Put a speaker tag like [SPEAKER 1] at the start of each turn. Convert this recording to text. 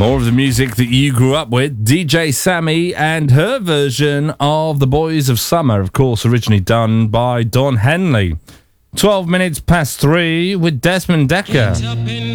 [SPEAKER 1] More of the music that you grew up with. DJ Sammy and her version of The Boys of Summer, of course, originally done by Don Henley. 12 minutes past 3 with Desmond Dekker.